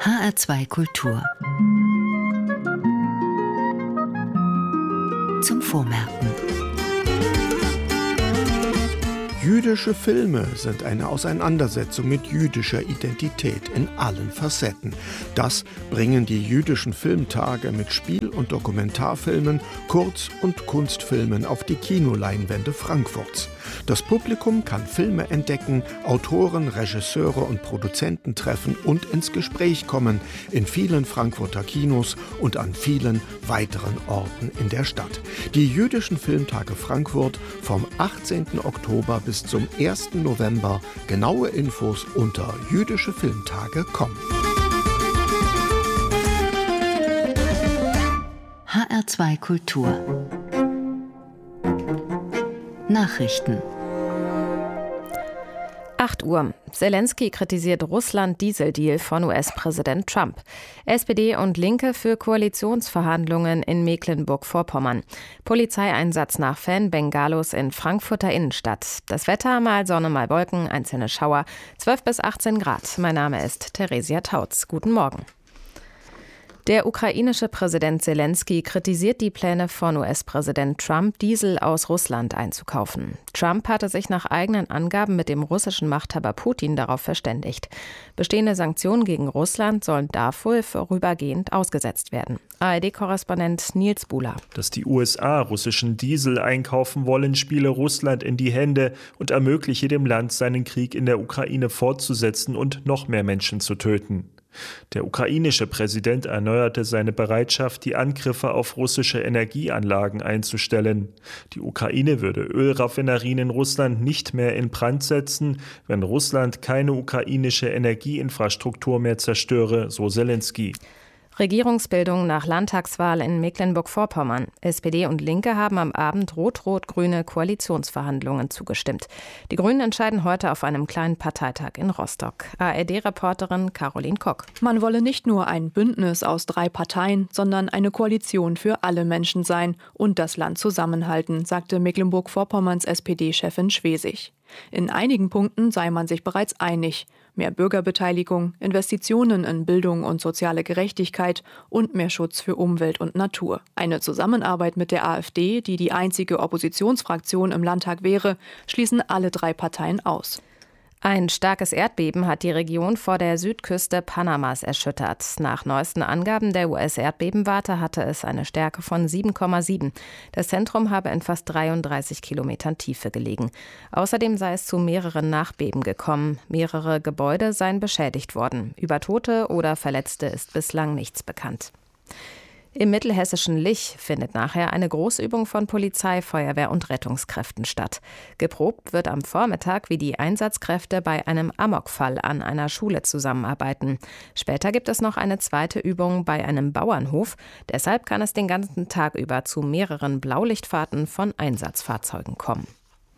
HR2 Kultur. Zum Vormerken. Jüdische Filme sind eine Auseinandersetzung mit jüdischer Identität in allen Facetten. Das bringen die jüdischen Filmtage mit Spiel- und Dokumentarfilmen, Kurz- und Kunstfilmen auf die Kinoleinwände Frankfurts. Das Publikum kann Filme entdecken, Autoren, Regisseure und Produzenten treffen und ins Gespräch kommen in vielen Frankfurter Kinos und an vielen weiteren Orten in der Stadt. Die jüdischen Filmtage Frankfurt vom 18. Oktober bis zum 1. November. Genaue Infos unter jüdischefilmtage.com. HR2 Kultur. Nachrichten. 8 Uhr. Zelensky kritisiert Russland-Dieseldeal von US-Präsident Trump. SPD und Linke für Koalitionsverhandlungen in Mecklenburg-Vorpommern. Polizeieinsatz nach Fan-Bengalos in Frankfurter Innenstadt. Das Wetter, mal Sonne, mal Wolken, einzelne Schauer, 12 bis 18 Grad. Mein Name ist Theresia Tautz. Guten Morgen. Der ukrainische Präsident Zelensky kritisiert die Pläne von US-Präsident Trump, Diesel aus Russland einzukaufen. Trump hatte sich nach eigenen Angaben mit dem russischen Machthaber Putin darauf verständigt. Bestehende Sanktionen gegen Russland sollen dafür vorübergehend ausgesetzt werden. ARD-Korrespondent Nils Buhler. Dass die USA russischen Diesel einkaufen wollen, spiele Russland in die Hände und ermögliche dem Land, seinen Krieg in der Ukraine fortzusetzen und noch mehr Menschen zu töten. Der ukrainische Präsident erneuerte seine Bereitschaft, die Angriffe auf russische Energieanlagen einzustellen. Die Ukraine würde Ölraffinerien in Russland nicht mehr in Brand setzen, wenn Russland keine ukrainische Energieinfrastruktur mehr zerstöre, so Zelensky. Regierungsbildung nach Landtagswahl in Mecklenburg-Vorpommern. SPD und Linke haben am Abend rot-rot-grüne Koalitionsverhandlungen zugestimmt. Die Grünen entscheiden heute auf einem kleinen Parteitag in Rostock. ARD-Reporterin Caroline Kock. Man wolle nicht nur ein Bündnis aus 3 Parteien, sondern eine Koalition für alle Menschen sein und das Land zusammenhalten, sagte Mecklenburg-Vorpommerns SPD-Chefin Schwesig. In einigen Punkten sei man sich bereits einig. Mehr Bürgerbeteiligung, Investitionen in Bildung und soziale Gerechtigkeit und mehr Schutz für Umwelt und Natur. Eine Zusammenarbeit mit der AfD, die die einzige Oppositionsfraktion im Landtag wäre, schließen alle 3 Parteien aus. Ein starkes Erdbeben hat die Region vor der Südküste Panamas erschüttert. Nach neuesten Angaben der US-Erdbebenwarte hatte es eine Stärke von 7,7. Das Zentrum habe in fast 33 Kilometern Tiefe gelegen. Außerdem sei es zu mehreren Nachbeben gekommen. Mehrere Gebäude seien beschädigt worden. Über Tote oder Verletzte ist bislang nichts bekannt. Im mittelhessischen Lich findet nachher eine Großübung von Polizei, Feuerwehr und Rettungskräften statt. Geprobt wird am Vormittag, wie die Einsatzkräfte bei einem Amokfall an einer Schule zusammenarbeiten. Später gibt es noch eine zweite Übung bei einem Bauernhof. Deshalb kann es den ganzen Tag über zu mehreren Blaulichtfahrten von Einsatzfahrzeugen kommen.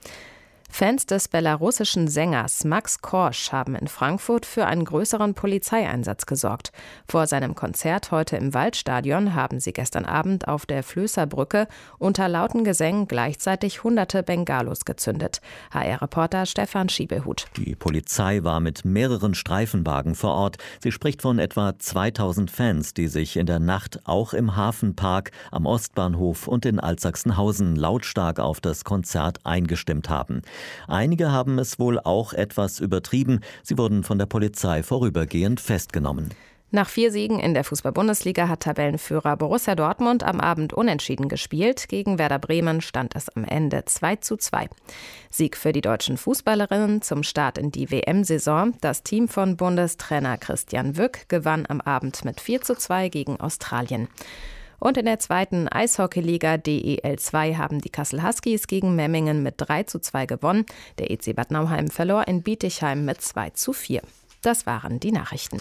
Fans des belarussischen Sängers Max Korsch haben in Frankfurt für einen größeren Polizeieinsatz gesorgt. Vor seinem Konzert heute im Waldstadion haben sie gestern Abend auf der Flößerbrücke unter lauten Gesängen gleichzeitig hunderte Bengalos gezündet. HR-Reporter Stefan Schiebehut. Die Polizei war mit mehreren Streifenwagen vor Ort. Sie spricht von etwa 2000 Fans, die sich in der Nacht auch im Hafenpark, am Ostbahnhof und in Altsachsenhausen lautstark auf das Konzert eingestimmt haben. Einige haben es wohl auch etwas übertrieben. Sie wurden von der Polizei vorübergehend festgenommen. Nach 4 Siegen in der Fußball-Bundesliga hat Tabellenführer Borussia Dortmund am Abend unentschieden gespielt. Gegen Werder Bremen stand es am Ende 2:2. Sieg für die deutschen Fußballerinnen zum Start in die WM-Saison. Das Team von Bundestrainer Christian Wück gewann am Abend mit 4:2 gegen Australien. Und in der zweiten Eishockeyliga DEL 2 haben die Kassel Huskies gegen Memmingen mit 3:2 gewonnen. Der EC Bad Nauheim verlor in Bietigheim mit 2:4. Das waren die Nachrichten.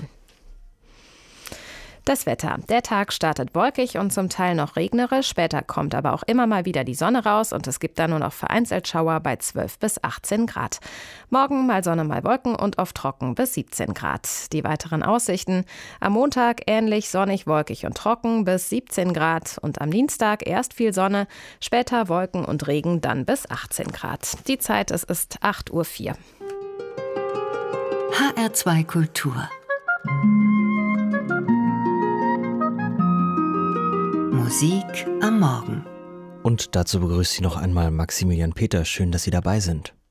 Das Wetter. Der Tag startet wolkig und zum Teil noch regnerisch. Später kommt aber auch immer mal wieder die Sonne raus und es gibt dann nur noch vereinzelt Schauer bei 12 bis 18 Grad. Morgen mal Sonne, mal Wolken und oft trocken bis 17 Grad. Die weiteren Aussichten. Am Montag ähnlich sonnig, wolkig und trocken bis 17 Grad. Und am Dienstag erst viel Sonne, später Wolken und Regen, dann bis 18 Grad. Die Zeit, es ist 8:04 Uhr. HR2 Kultur. Musik am Morgen. Und dazu begrüßt Sie noch einmal Maximilian Peter. Schön, dass Sie dabei sind.